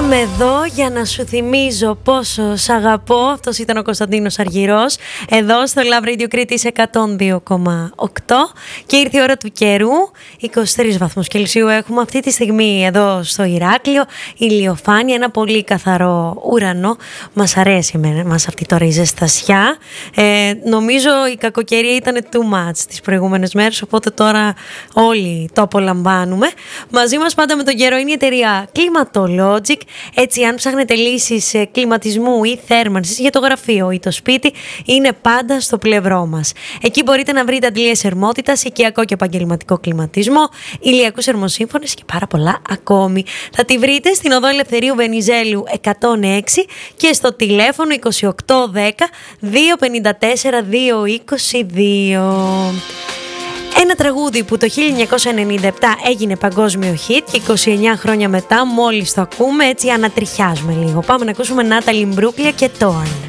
Είμαι εδώ για να σου θυμίζω πόσο σ' αγαπώ. Αυτός ήταν ο Κωνσταντίνος Αργυρός, εδώ στο Love Radio Κρήτης 102,8 και ήρθε η ώρα του καιρού. 23 βαθμούς Κελσίου έχουμε αυτή τη στιγμή εδώ στο Ηράκλειο, ηλιοφάνεια, ένα πολύ καθαρό ουρανό. Μας αρέσει μας αυτή τώρα η ζεστασιά. Νομίζω η κακοκαιρία ήταν too much τις προηγούμενες μέρες, οπότε τώρα όλοι το απολαμβάνουμε. Μαζί μας πάντα με τον καιρό είναι η εταιρεία Climatologic. Έτσι, αν ψάχνετε λύσεις κλιματισμού ή θέρμανσης για το γραφείο ή το σπίτι, είναι πάντα στο πλευρό μας. Εκεί μπορείτε να βρείτε αντλίες θερμότητας, οικιακό και επαγγελματικό κλιματισμό, ηλιακούς θερμοσύμφωνες και πάρα πολλά ακόμη. Θα τη βρείτε στην οδό Ελευθερίου Βενιζέλου 106 και στο τηλέφωνο 2810 254 222. Ένα τραγούδι που το 1997 έγινε παγκόσμιο hit και 29 χρόνια μετά μόλις το ακούμε, έτσι ανατριχιάζουμε λίγο. Πάμε να ακούσουμε Νάταλι Μπρούκλια και Torn.